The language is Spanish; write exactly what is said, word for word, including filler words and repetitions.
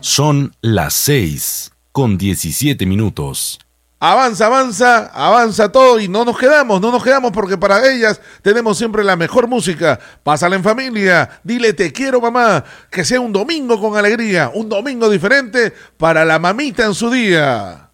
Son las seis con diecisiete minutos. Avanza, avanza, avanza todo y no nos quedamos, no nos quedamos porque para ellas tenemos siempre la mejor música. Pásala en familia, dile te quiero mamá, que sea un domingo con alegría, un domingo diferente para la mamita en su día.